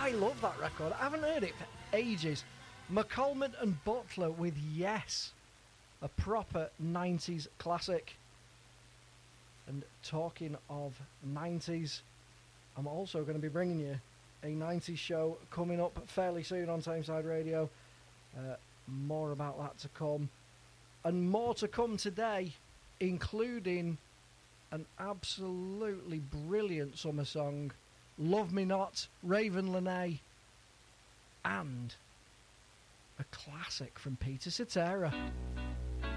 I love that record. I haven't heard it for ages. McColman and Butler with Yes, a proper 90s classic. And talking of 90s, I'm also going to be bringing you a 90s show coming up fairly soon on Tameside Radio. More about that to come. And more to come today, including an absolutely brilliant summer song, Love Me Not, Raven Lenae, and a classic from Peter Cetera.